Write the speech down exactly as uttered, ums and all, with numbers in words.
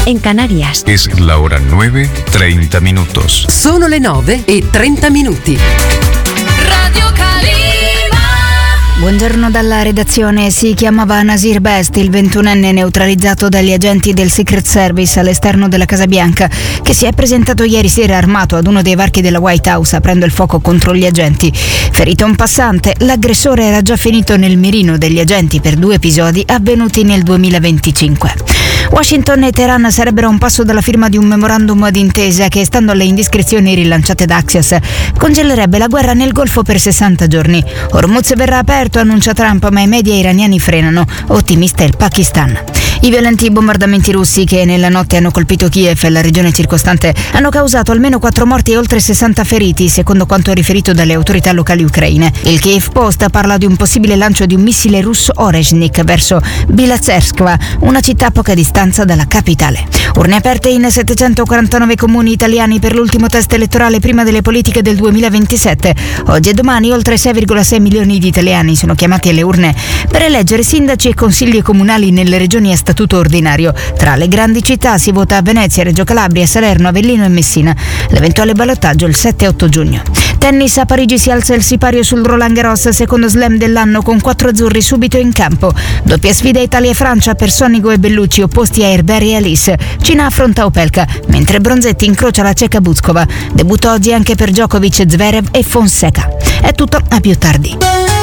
en Canarias. Es la hora nueve, treinta minutos. Sono le nove e trenta minuti. Radio Calima. Buongiorno dalla redazione. Si chiamava Nasir Best, il ventunenne neutralizzato dagli agenti del Secret Service all'esterno della Casa Bianca, che si è presentato ieri sera armato ad uno dei varchi della White House aprendo il fuoco contro gli agenti. Ferito un passante, l'aggressore era già finito nel mirino degli agenti per due episodi avvenuti nel duemilaventicinque. Washington e Teheran sarebbero a un passo dalla firma di un memorandum d'intesa che, stando alle indiscrezioni rilanciate da Axios, congelerebbe la guerra nel Golfo per sessanta giorni. Hormuz verrà aperto, annuncia Trump, ma i media iraniani frenano. Ottimista il Pakistan. I violenti bombardamenti russi che nella notte hanno colpito Kiev e la regione circostante hanno causato almeno quattro morti e oltre sessanta feriti, secondo quanto riferito dalle autorità locali ucraine. Il Kiev Post parla di un possibile lancio di un missile russo Orezhnik verso Bilatserskva, una città a poca distanza dalla capitale. Urne aperte in settecentoquarantanove comuni italiani per l'ultimo test elettorale prima delle politiche del duemilaventisette. Oggi e domani oltre sei virgola sei milioni di italiani sono chiamati alle urne per eleggere sindaci e consigli comunali nelle regioni a statuto ordinario. Tra le grandi città si vota a Venezia, Reggio Calabria, Salerno, Avellino e Messina. L'eventuale ballottaggio il sette e otto giugno. Tennis, a Parigi si alza il sipario sul Roland Garros, secondo slam dell'anno con quattro azzurri subito in campo. Doppia sfida Italia e Francia per Sonigo e Bellucci opposti a Herbert e Alice. Cina affronta Opelka, mentre Bronzetti incrocia la ceca Buzkova. Debutto oggi anche per Djokovic, Zverev e Fonseca. È tutto, a più tardi.